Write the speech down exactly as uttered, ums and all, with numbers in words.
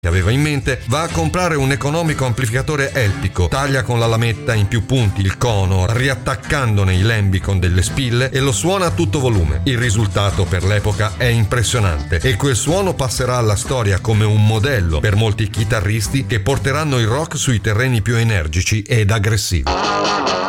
che aveva in mente, va a comprare un economico amplificatore elpico, taglia con la lametta in più punti il cono, riattaccandone i lembi con delle spille e lo suona a tutto volume. Il risultato per l'epoca è impressionante e quel suono passerà alla storia come un modello per molti chitarristi che porteranno il rock sui terreni più energici ed aggressivi.